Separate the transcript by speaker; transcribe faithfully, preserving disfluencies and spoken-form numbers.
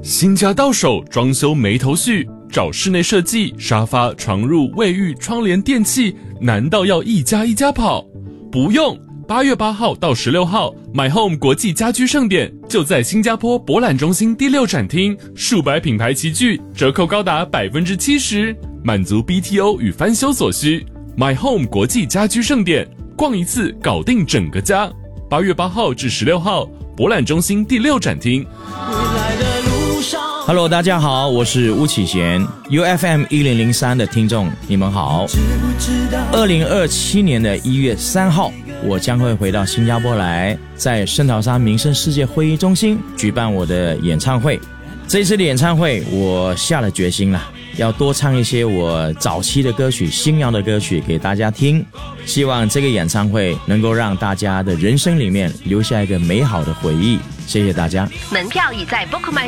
Speaker 1: 新家到手，装修没头绪，找室内设计、沙发、床褥、卫浴、窗帘、电器，难道要一家一家跑？不用，八月八号到十六号 ，My Home 国际家居盛典就在新加坡博览中心第六展厅，数百品牌齐聚，折扣高达百分之七十，满足 B T O 与翻修所需。My Home 国际家居盛典，逛一次搞定整个家。八月八号至十六号，博览中心第六展厅。
Speaker 2: Hello， 大家好，我是巫启贤 ，U F M 一零零三的听众，你们好。二零二七年的一月三号，我将会回到新加坡来，在圣淘沙民生世界会议中心举办我的演唱会。这一次的演唱会，我下了决心了，要多唱一些我早期的歌曲、新谣的歌曲给大家听。希望这个演唱会能够让大家的人生里面留下一个美好的回忆。谢谢大家。
Speaker 3: 门票已在 Bookmy